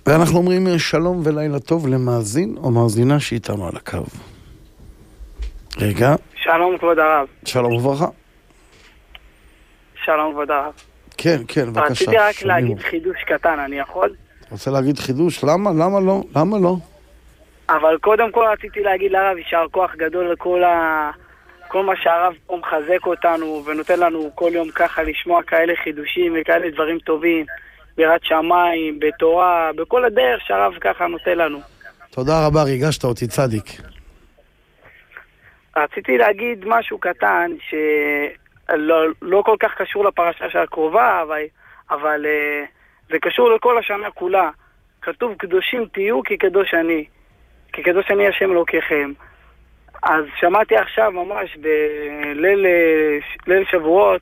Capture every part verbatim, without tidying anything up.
ואנחנו אומרים שלום ולילה טוב למאזין או מאזינה שאיתנו על הקו. רגע. שלום כבוד הרב. שלום וברכה. שלום כבוד הרב. כן, כן, בבקשה. רציתי רק להגיד חידוש קטן, אני יכול? רוצה להגיד חידוש? למה? למה לא? למה לא? אבל קודם כל רציתי להגיד לרב יישר כוח גדול לכל ה... כל מה שהרב פה מחזק אותנו ונותן לנו כל יום ככה לשמוע כאלה חידושים וכאלה דברים טובים, ביראת שמיים, בתורה, בכל הדרך שהרב ככה נותן לנו. תודה רבה, ריגשת אותי צדיק. רציתי להגיד משהו קטן שלא לא כל כך קשור לפרשה של הקרובה, אבל, אבל זה קשור לכל השנה כולה. כתוב קדושים תהיו כי קדוש אני, כי קדוש אני השם אלוקיכם. אז שמעתי עכשיו ממש בליל ליל שבועות,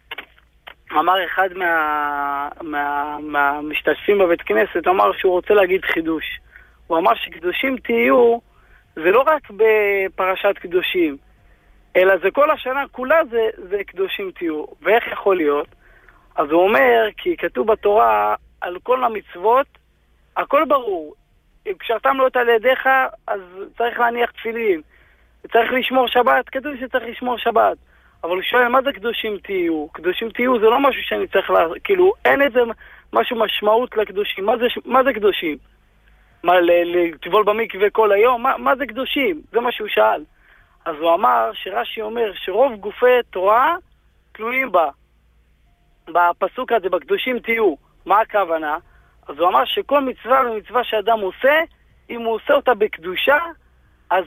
אמר אחד מה, מה, מהמשתתפים בבית כנסת, אמר שהוא רוצה להגיד חידוש. הוא אמר שקדושים תהיו זה לא רק בפרשת קדושים, אלא זה כל השנה כולה זה, זה קדושים תהיו. ואיך יכול להיות? אז הוא אומר, כי כתוב בתורה על כל המצוות, הכל ברור. כשאתם לא את על ידיך, אז צריך להניח תפילין. צריך לשמור שבת, כתוב שצריך לשמור שבת. אבל הוא שואל, מה זה קדושים תהיו? קדושים תהיו זה לא משהו שאני צריך לה... כאילו, אין איזה משהו משמעות לקדושים. מה זה, מה זה קדושים? מה, לטבול במקווה כל היום? מה, מה זה קדושים? זה מה שהוא שאל. אז הוא אמר שרש"י אומר שרוב גופי תורה תלויים בה. בפסוק הזה, בקדושים תהיו. מה הכוונה? אז הוא אמר שכל מצווה ומצווה שאדם עושה, אם הוא עושה אותה בקדושה, אז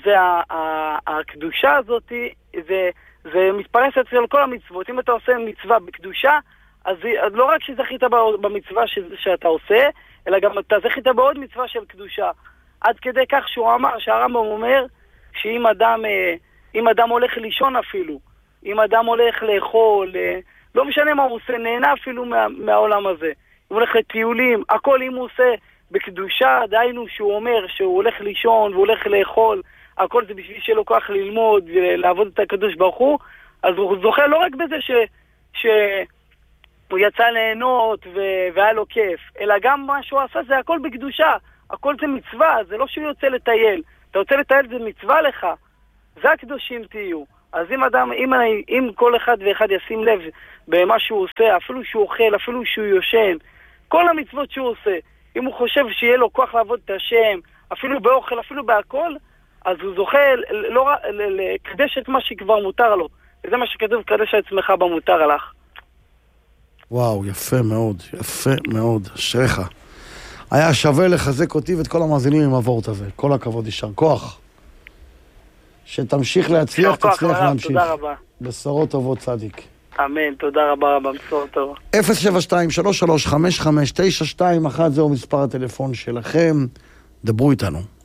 הקדושה הזאת, זה, זה מתפרס אצל כל המצוות. אם אתה עושה מצווה בקדושה, אז לא רק שזכית במצווה שאתה עושה, אלא גם אתה זכית בעוד מצווה של קדושה. עד כדי כך שהוא אמר, שהרמב"ם אומר, שאם אדם, אם אדם הולך לישון אפילו, אם אדם הולך לאכול, לא משנה מה הוא עושה, נהנה אפילו מה, מהעולם הזה. אם הוא הולך לטיולים, הכל אם הוא עושה בקדושה, דיינו שהוא אומר שהוא הולך לישון והוא הולך לאכול, הכל זה בשביל שלא כוח ללמוד ולעבוד את הקדוש ברוך הוא, אז הוא זוכה לא רק בזה ש... ש... הוא יצא ליהנות ו- והיה לו כיף, אלא גם מה שהוא עשה זה הכל בקדושה, הכל זה מצווה, זה לא שהוא יוצא לטייל, אתה יוצא לטייל זה מצווה לך, זה הקדושים תהיו. אז אם אדם, אם, אם כל אחד ואחד ישים לב במה שהוא עושה, אפילו שהוא אוכל, אפילו שהוא יושן, כל המצוות שהוא עושה, אם הוא חושב שיהיה לו כוח לעבוד את השם, אפילו באוכל, אפילו בהכל, אז הוא זוכה לא לקדש את מה שכבר מותר לו, וזה מה שכתוב, קדש עצמך במותר הלך. וואו, יפה מאוד, יפה מאוד, אשריך. היה שווה לחזק אותי ואת כל המאזינים עם הוורט הזה. כל הכבוד, יישר כוח. שתמשיך להצליח, תצליח להמשיך. תודה רבה. בשורות טובות, צדיק. אמן, תודה רבה רבה, בשורות טובות. אפס שבע שתיים שלוש שלוש חמש חמש תשע שתיים אחת, זהו מספר הטלפון שלכם. דברו איתנו.